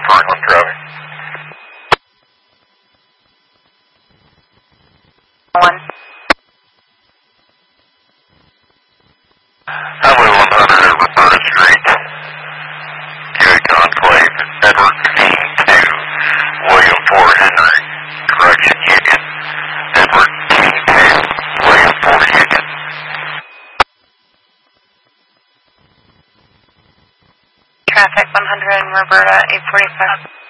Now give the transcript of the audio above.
Franklin traffic. One. Highway 100 at Roberta Street. Good Conclave, Edward King to William Ford Henry. Correction Union. Edward King to William Ford Union. Traffic 100 in Roberta, 845.